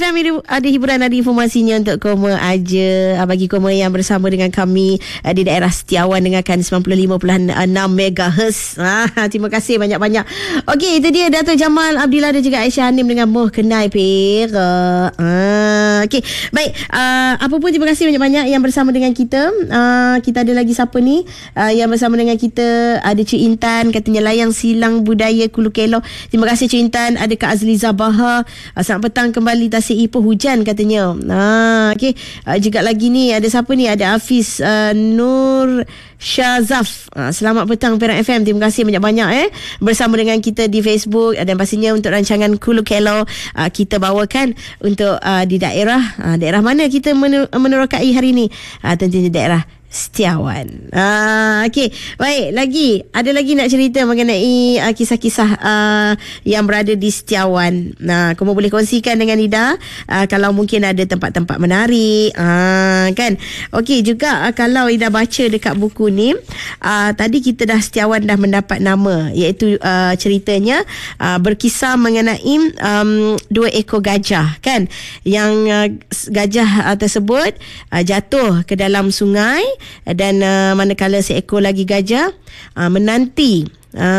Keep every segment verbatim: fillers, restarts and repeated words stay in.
Program ini ada hiburan, ada informasinya untuk koma aja. Bagi koma yang bersama dengan kami di daerah Setiawan, dengarkan sembilan puluh lima perpuluhan enam megahertz. Ah, terima kasih banyak-banyak. Okey, itu dia Dato' Jamal Abdillah dan juga Aisyah Hanim dengan Moh Kenai Perak. Ah, okey, baik. Uh, apa pun terima kasih banyak-banyak yang bersama dengan kita. Uh, kita ada lagi siapa ni uh, yang bersama dengan kita? Ada Cik Intan, katanya layang silang budaya Kulu Kelong. Terima kasih Cik Intan. Ada Kak Azliza Baha. Uh, selamat petang kembali Tasik Ipoh hujan katanya. Ah, okey. Uh, juga lagi ni ada siapa ni? Ada Hafiz uh, Nur Syazaf. Uh, selamat petang Perak F M. Terima kasih banyak-banyak eh bersama dengan kita di Facebook, dan pastinya untuk rancangan Kulu Kelong uh, kita bawakan untuk uh, di daerah uh, daerah mana kita menerokai hari ini? Uh, tentunya daerah Setiawan. Ah, okey. Baik, lagi ada lagi nak cerita mengenai uh, kisah-kisah uh, yang berada di Setiawan. Nah, kamu boleh kongsikan dengan Ida uh, kalau mungkin ada tempat-tempat menarik. Ah, kan? Okey, juga uh, kalau Ida baca dekat buku ni, uh, tadi kita dah Setiawan dah mendapat nama, iaitu uh, ceritanya uh, berkisah mengenai um, dua ekor gajah, kan? Yang uh, gajah uh, tersebut uh, jatuh ke dalam sungai, dan uh, manakala seekor lagi gajah uh, menanti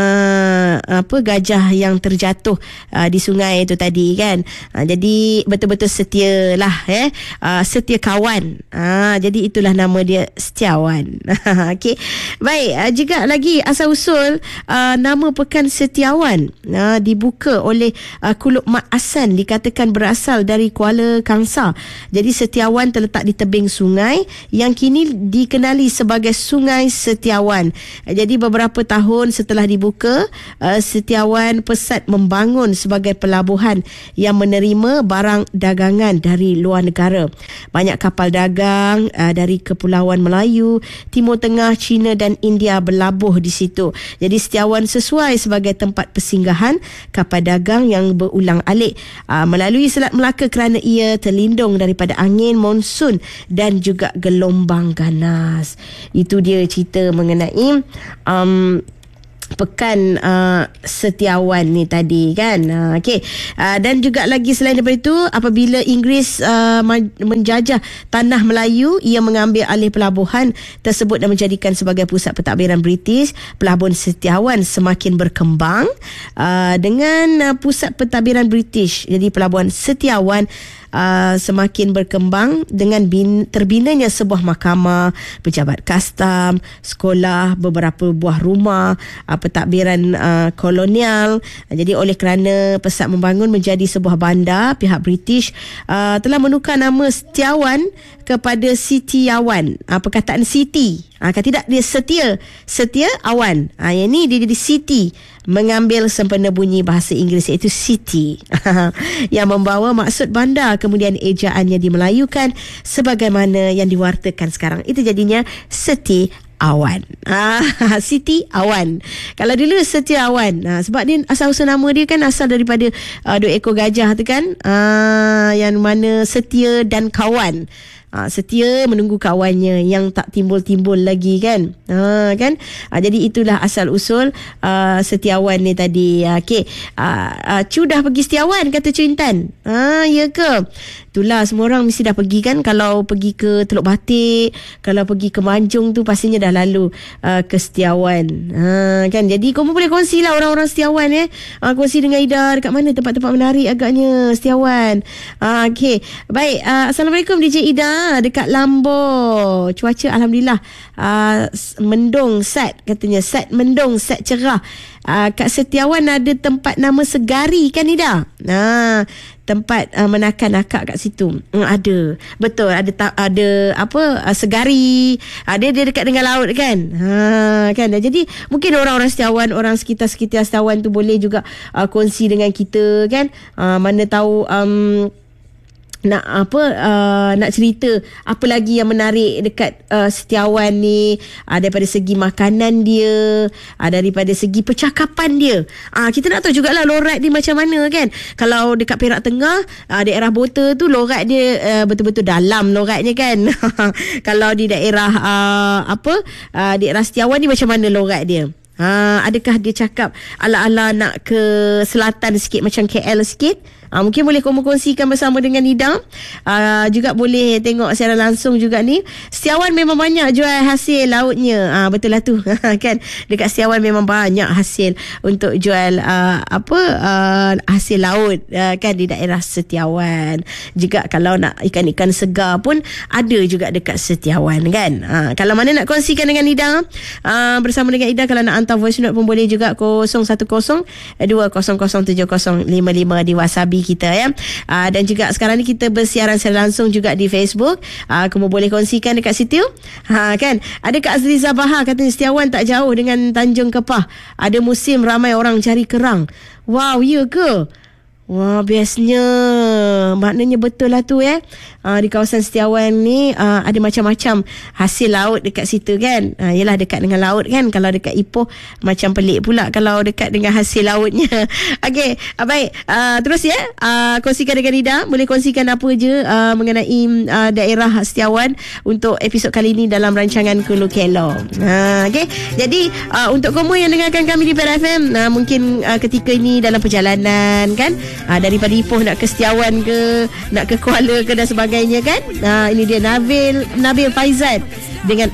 Uh, apa gajah yang terjatuh uh, di sungai itu tadi, kan. Uh, jadi betul-betul setia lah, eh uh, setia kawan. Uh, jadi itulah nama dia Setiawan. Okey, baik. Uh, juga lagi asal usul uh, nama Pekan Setiawan uh, dibuka oleh uh, Kulub Mak Asan, dikatakan berasal dari Kuala Kangsar. Jadi Setiawan terletak di tebing sungai yang kini dikenali sebagai Sungai Setiawan. Uh, jadi beberapa tahun setelah dibuka, uh, Setiawan pesat membangun sebagai pelabuhan yang menerima barang dagangan dari luar negara. Banyak kapal dagang uh, dari Kepulauan Melayu, Timur Tengah, China dan India berlabuh di situ. Jadi Setiawan sesuai sebagai tempat persinggahan kapal dagang yang berulang alik uh, melalui Selat Melaka, kerana ia terlindung daripada angin monsun dan juga gelombang ganas. Itu dia cerita mengenai um, Pekan uh, Setiawan ni tadi, kan. Uh, Okey. Uh, dan juga lagi selain daripada itu, apabila Inggeris uh, menjajah tanah Melayu, ia mengambil alih pelabuhan tersebut dan menjadikan sebagai pusat pentadbiran British. Pelabuhan Setiawan semakin berkembang uh, dengan uh, pusat pentadbiran British. Jadi pelabuhan Setiawan Uh, semakin berkembang dengan bin, terbinanya sebuah mahkamah, pejabat kastam, sekolah, beberapa buah rumah, uh, pentadbiran uh, kolonial. Uh, jadi oleh kerana pesat membangun menjadi sebuah bandar, pihak British uh, telah menukar nama Setiawan kepada Sitiawan. Uh, perkataan Siti, uh, kan tidak, dia setia, setia awan. Uh, yang ni dia jadi Siti, mengambil sempena bunyi bahasa Inggeris iaitu city yang membawa maksud bandar, kemudian ejaannya dimelayukan sebagaimana yang diwartakan sekarang. Itu jadinya Seti Awan. Ah, Siti Awan. Kalau dulu Setia Awan. Ah, sebab dia asal-usul nama dia kan asal daripada uh, dua ekor gajah tu, kan. Ah, yang mana setia dan kawan. Ha, setia menunggu kawannya yang tak timbul-timbul lagi, kan. Ha, kan? Ha, jadi itulah asal usul uh, Setiawan ni tadi. Ha, okey. Uh, uh, Cu dah pergi Setiawan, kata Cu Intan. Ha, ya ke? Itulah, semua orang mesti dah pergi, kan. Kalau pergi ke Teluk Batik, kalau pergi ke Manjung tu pastinya dah lalu uh, ke Setiawan. Ha, kan? Jadi korang boleh kongsi lah orang-orang Setiawan, eh. Ha, kongsi dengan Ida dekat mana tempat-tempat menarik agaknya Setiawan. Ha, okey. Baik. Uh, Assalamualaikum D J Ida. Dekat Lambor, cuaca alhamdulillah uh, mendung, set katanya, set mendung, set cerah. uh, kat Setiawan ada tempat nama Segari, kan Ida? Nah, tempat uh, menakan akak kat situ. Hmm, ada. Betul, ada ta- ada apa? Uh, Segari. Ada uh, dia dekat dengan laut, kan? Ha, kan. Jadi mungkin orang-orang Setiawan, orang sekitar-sekitar Setiawan tu boleh juga uh, kongsi dengan kita, kan? Uh, mana tahu um, nak apa uh, nak cerita apa lagi yang menarik dekat uh, Setiawan ni, uh, daripada segi makanan dia, uh, daripada segi percakapan dia. Uh, kita nak tahu jugalah lorat dia macam mana, kan. Kalau dekat Perak Tengah, uh, daerah Bota tu lorat dia uh, betul-betul dalam loratnya, kan. Kalau di daerah uh, apa uh, daerah Setiawan ni macam mana lorat dia? Ha, adakah dia cakap ala-ala nak ke selatan sikit macam K L sikit? uh, mungkin boleh kongsikan bersama dengan Nida. Uh, juga boleh tengok secara langsung juga ni. Setiawan memang banyak jual hasil lautnya. Uh, betul lah tu. Kan, dekat Setiawan memang banyak hasil untuk jual uh, apa uh, hasil laut uh, kan di daerah Setiawan. Juga kalau nak ikan-ikan segar pun ada juga dekat Setiawan kan. Uh, kalau mana nak kongsikan dengan Ida uh, bersama dengan Ida, kalau nak hantar voice note pun boleh juga kosong satu kosong dua kosong kosong tujuh kosong lima lima di Wasabi kita ya. Uh, dan juga sekarang ni kita bersiaran secara langsung juga di Facebook. Uh, kamu boleh kongsikan dekat situ. Ha, kan? Ada Kak Azriza Bahar katanya Setiawan tak jauh dengan Tanjung Kepah. Ada musim ramai orang cari kerang. Wow, ya ke? Wah, bestnya. Maknanya betul lah tu eh. Uh, di kawasan Setiawan ni uh, ada macam-macam hasil laut dekat situ kan. Uh, yelah dekat dengan laut kan. Kalau dekat Ipoh macam pelik pula kalau dekat dengan hasil lautnya. Okey, uh, baik. Uh, terus ya, uh, kongsikan dengan Nida. Boleh kongsikan apa je uh, mengenai uh, daerah Setiawan untuk episod kali ini dalam rancangan Kulu Kelo. Uh, Okey, jadi uh, untuk kamu yang dengarkan kami di P R F M, uh, mungkin uh, ketika ini dalam perjalanan kan, uh, daripada Ipoh nak ke Setiawan ke, nak ke Kuala ke dan sebagainya kan. Uh, ini dia Nabil Nabil Faizan dengan